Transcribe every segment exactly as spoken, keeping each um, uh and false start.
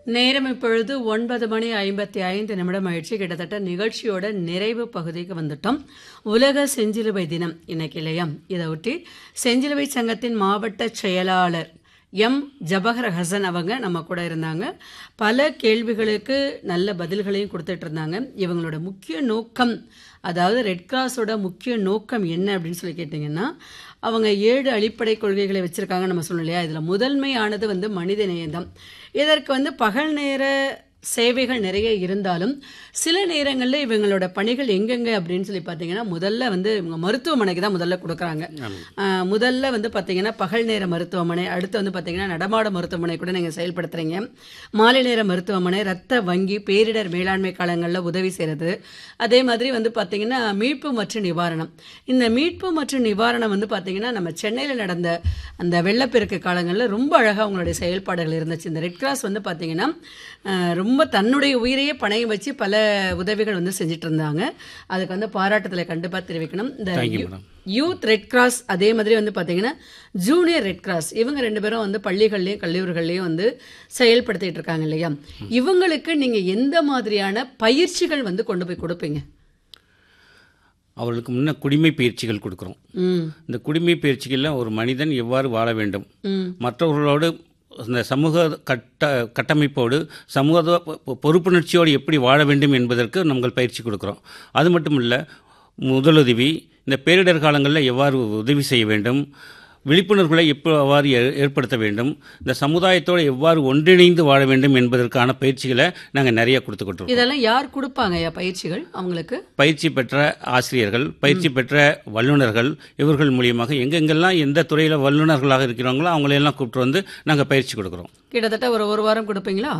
நேரம் இப்பொழுது ஒன்பது மணி ஐம்பத்தி ஐந்து நிமிடம் ஆயிடுச்சு. கிட்டத்தட்ட நிகழ்ச்சியோட நிறைவு பகுதிக்கு வந்துட்டோம். உலக செஞ்சிலுவை தினம் இன்னைக்கு இல்லையா? இதை ஒட்டி செஞ்சிலுவை சங்கத்தின் மாவட்ட செயலாளர் எம் ஜபஹர் ஹசன் அவங்க நம்ம கூட இருந்தாங்க. பல கேள்விகளுக்கு நல்ல பதில்களையும் கொடுத்துட்டு இருந்தாங்க. இவங்களோட முக்கிய நோக்கம், அதாவது ரெட் கிராஸோட முக்கிய நோக்கம் என்ன அப்படின்னு சொல்லி கேட்டிங்கன்னா, அவங்க ஏழு அடிப்படை கொள்கைகளை வச்சுருக்காங்க நம்ம சொல்லணும் இல்லையா? இதில் முதன்மையானது வந்து மனித நேயம்தான். இதற்கு வந்து பகல் நேர சேவைகள் நிறைய இருந்தாலும் சில நேரங்களில் இவங்களோட பணிகள் எங்கெங்க அப்படின்னு சொல்லி பார்த்தீங்கன்னா, முதல்ல வந்து இவங்க மருத்துவமனைக்கு தான் முதல்ல கொடுக்குறாங்க. முதல்ல வந்து பார்த்தீங்கன்னா பகல் நேர மருத்துவமனை, அடுத்து வந்து பார்த்தீங்கன்னா நடமாட மருத்துவமனை கூட நீங்கள் செயல்படுத்துகிறீங்க. மாலை நேர மருத்துவமனை, ரத்த வங்கி, பேரிடர் மேலாண்மை காலங்களில் உதவி செய்கிறது. அதே மாதிரி வந்து பார்த்தீங்கன்னா மீட்பு மற்றும் நிவாரணம். இந்த மீட்பு மற்றும் நிவாரணம் வந்து பார்த்தீங்கன்னா நம்ம சென்னையில் நடந்த அந்த வெள்ளப்பெருக்கு காலங்களில் ரொம்ப அழகாக அவங்களுடைய செயல்பாடுகள் இருந்துச்சு. இந்த ரெட் கிராஸ் வந்து பார்த்தீங்கன்னா ரொம்ப தன்னுடைய உயிரையே பணையம் வச்சு பல உதவிகள் வந்து செஞ்சுட்டு இருந்தாங்க. அதுக்கு வந்து பாராட்டத்தில் கண்டிப்பாக தெரிவிக்கணும். இந்த யூத் ரெட் கிராஸ், அதே மாதிரி வந்து பார்த்தீங்கன்னா ஜூனியர் ரெட் கிராஸ், இவங்க ரெண்டு பேரும் வந்து பள்ளிகள்லையும் கல்லூரிகள்லையும் வந்து செயல்படுத்திட்டு இருக்காங்க இல்லையா? இவங்களுக்கு நீங்கள் எந்த மாதிரியான பயிற்சிகள் வந்து கொண்டு போய் கொடுப்பீங்க? அவர்களுக்கு முன்ன குடிமை பயிற்சிகள் கொடுக்குறோம். இந்த குடிமை பயிற்சிகளில் ஒரு மனிதன் எவ்வாறு வாழ வேண்டும், மற்றவர்களோடு இந்த சமூக கட்ட கட்டமைப்போடு சமூக பொறுப்புணர்ச்சியோடு எப்படி வாழ வேண்டும் என்பதற்கு நாங்கள் பயிற்சி கொடுக்குறோம். அது மட்டும் இல்லை, முதலுதவி, இந்த பேரிடர் காலங்களில் எவ்வாறு உதவி செய்ய வேண்டும், விழிப்புணர்வுகளை எவ்வாறு ஏற்படுத்த வேண்டும், இந்த சமுதாயத்தோடு எவ்வாறு ஒன்றிணைந்து வாழ வேண்டும் என்பதற்கான பயிற்சிகளை நாங்கள் நிறைய கொடுத்துக்கிட்டோம். இதெல்லாம் யார் கொடுப்பாங்க பயிற்சிகள்? அவங்களுக்கு பயிற்சி பெற்ற ஆசிரியர்கள், பயிற்சி பெற்ற வல்லுநர்கள், இவர்கள் மூலியமாக எங்கெங்கெல்லாம் எந்த துறையில் வல்லுநர்களாக இருக்கிறாங்களோ அவங்களையெல்லாம் கூப்பிட்டு வந்து நாங்கள் பயிற்சி கொடுக்குறோம். கிட்டத்தட்ட ஒரு ஒரு வாரம் கொடுப்பீங்களா?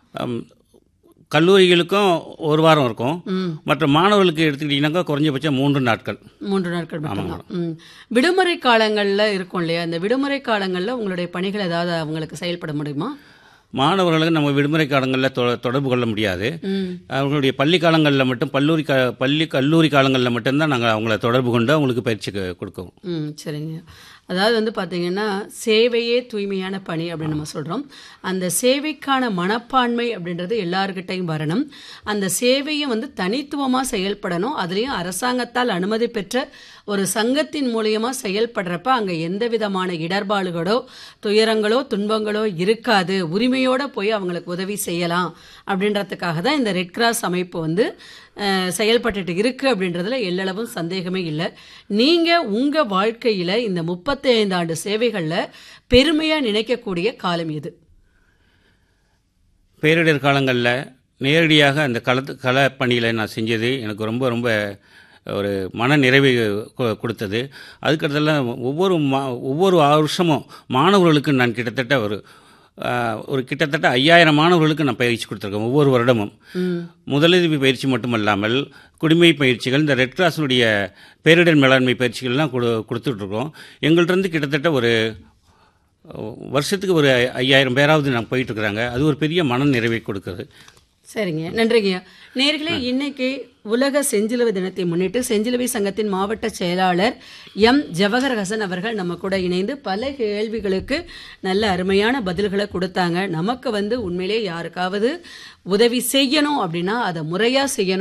கல்லூரிகளுக்கும் ஒரு வாரம் இருக்கும். மற்ற மாணவர்களுக்கு எடுத்துக்கிட்டீங்கன்னாக்கா குறைஞ்சபட்சம் மூன்று நாட்கள் மூன்று நாட்கள் மட்டும்தான். விடுமுறை காலங்களில் இருக்கும் இல்லையா? இந்த விடுமுறை காலங்களில் உங்களுடைய பணிகள் ஏதாவது அவங்களுக்கு செயல்பட முடியுமா? மாணவர்களுக்கு நம்ம விடுமுறை காலங்களில் தொ தொடர்பு கொள்ள முடியாது. அவங்களுடைய பள்ளி காலங்களில் மட்டும், பல்லூரி க பள்ளி கல்லூரி காலங்களில் மட்டும்தான் நாங்கள் அவங்கள தொடர்பு கொண்டு அவங்களுக்கு பயிற்சி கொடுக்குவோம். ம் சரிங்க. அதாவது வந்து பார்த்திங்கன்னா சேவையே தூய்மையான பணி அப்படின்னு நம்ம சொல்கிறோம். அந்த சேவைக்கான மனப்பான்மை அப்படின்றது எல்லாருக்கிட்டையும் வரணும். அந்த சேவையும் வந்து தனித்துவமாக செயல்படணும். அதுலேயும் அரசாங்கத்தால் அனுமதி பெற்ற ஒரு சங்கத்தின் மூலியமாக செயல்படுறப்ப அங்கே எந்த விதமான இடர்பாடுகளோ துயரங்களோ துன்பங்களோ இருக்காது. உரிமையோடு போய் அவங்களுக்கு உதவி செய்யலாம் அப்படின்றதுக்காக தான் இந்த ரெட் கிராஸ் அமைப்பு வந்து செயல்பட்டுட்டு இருக்குது அப்படின்றதுல எல்லளவும் சந்தேகமே இல்லை. நீங்கள் உங்கள் வாழ்க்கையில் இந்த முப்பத்தி ஐந்து ஆண்டு சேவைகளில் பெருமையாக நினைக்கக்கூடிய காலம் எது? பேரிடர் காலங்களில் நேரடியாக அந்த களத்து கள பணியில் நான் செஞ்சது எனக்கு ரொம்ப ரொம்ப ஒரு மன நிறைவை கொடுத்தது. அதுக்கடுத்தெல்லாம் ஒவ்வொரு மா ஒவ்வொரு வருஷமும் மாணவர்களுக்கு நான் கிட்டத்தட்ட ஒரு ஒரு கிட்டத்தட்ட ஐயாயிரம் மாணவர்களுக்கு நான் பயிற்சி கொடுத்துருக்கேன் ஒவ்வொரு வருடமும். முதலுதவி பயிற்சி மட்டுமல்லாமல் குடிமை பயிற்சிகள், இந்த ரெட் கிராஸினுடைய பேரிடர் மேலாண்மை பயிற்சிகள்லாம் கொடு கொடுத்துட்ருக்கோம். எங்கள்கிட்ட கிட்டத்தட்ட ஒரு வருஷத்துக்கு ஒரு ஐயாயிரம் பேராவது நாங்கள் போயிட்டுருக்குறாங்க. அது ஒரு பெரிய மன நிறைவை கொடுக்குறது. சரிங்க, நன்றிங்க. நேர்களே, இன்னைக்கு உலக செஞ்சிலுவை தினத்தை முன்னிட்டு செஞ்சிலுவை சங்கத்தின் மாவட்ட செயலாளர் எம் ஜவஹர் ஹசன் அவர்கள் நம்ம கூட இணைந்து பல கேள்விகளுக்கு நல்ல அருமையான பதில்களை கொடுத்தாங்க. நமக்கு வந்து உண்மையிலே யாருக்காவது உதவி செய்யணும் அப்படின்னா அதை முறையாக செய்யணும்